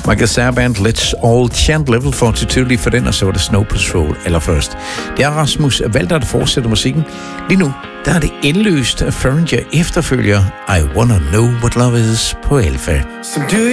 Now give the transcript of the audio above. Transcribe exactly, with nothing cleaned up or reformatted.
Michael Saraband, Let's All Chant, Level fyrre-to lige for den, og så var det Snow Patrol allerførst. Det er Rasmus Valter, der fortsætter musikken. Lige nu, der er det indløst Fahrenheit efterfølger I Wanna Know What Love Is på Alpha.